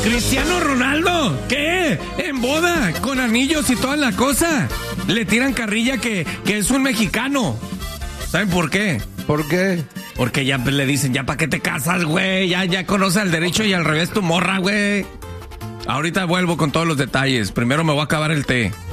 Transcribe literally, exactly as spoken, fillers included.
Cristiano Ronaldo, ¿qué? En boda, con anillos y toda la cosa. Le tiran carrilla que, que es un mexicano. ¿Saben por qué? ¿Por qué? Porque ya le dicen, ya para qué te casas, güey. Ya, ya conoce al derecho y al revés tu morra, güey. Ahorita vuelvo con todos los detalles. Primero me voy a acabar el té.